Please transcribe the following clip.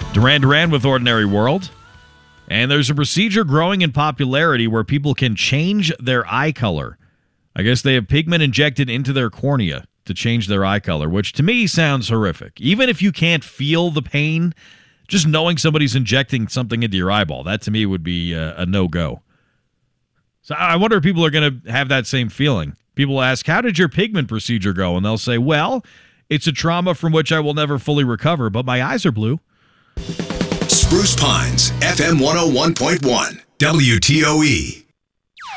Duran Duran with Ordinary World. And there's a procedure growing in popularity where people can change their eye color. I guess they have pigment injected into their cornea to change their eye color, which to me sounds horrific. Even if you can't feel the pain, just knowing somebody's injecting something into your eyeball, that to me would be a no-go. So I wonder if people are going to have that same feeling. People ask, how did your pigment procedure go? And they'll say, well, it's a trauma from which I will never fully recover, but my eyes are blue. Spruce Pines, FM 101.1, WTOE.